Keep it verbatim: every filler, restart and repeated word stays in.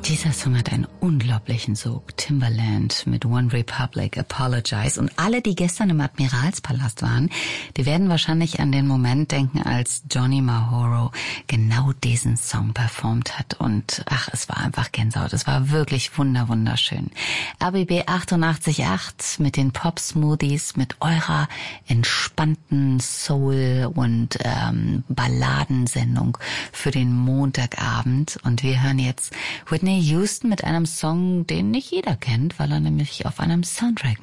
Dieser Song hat einen unglaublichen Sog. Timbaland mit One Republic, Apologize. Und alle, die gestern im Admiralspalast waren, die werden wahrscheinlich an den Moment denken, als Johnny Mahoro genau diesen Song performt hat. Und ach, es war einfach Gänsehaut. Es war wirklich wunder, wunderschön. R B B achtundachtzig Komma acht mit den Pop-Smoothies, mit eurer entspannten Soul- und ähm, Balladensendung für den Montagabend. Und wir hören jetzt Whitney Houston mit einem Song, den nicht jeder kennt, weil er nämlich auf einem Soundtrack